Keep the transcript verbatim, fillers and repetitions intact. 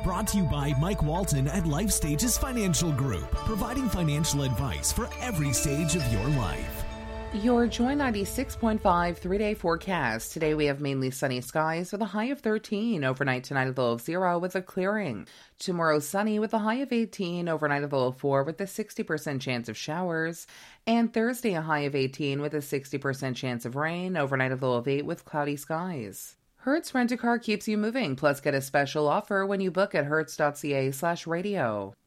Brought to you by Mike Walton at Life Stages Financial Group, providing financial advice for every stage of your life. Your Joy ninety-six point five three-day forecast. Today we have mainly sunny skies with a high of thirteen, overnight tonight a low of zero with a clearing. Tomorrow sunny with a high of eighteen, overnight a low of four with a sixty percent chance of showers. And Thursday a high of eighteen with a sixty percent chance of rain, overnight a low of eight with cloudy skies. Hertz Rent-A-Car keeps you moving, plus get a special offer when you book at hertz.ca slash radio.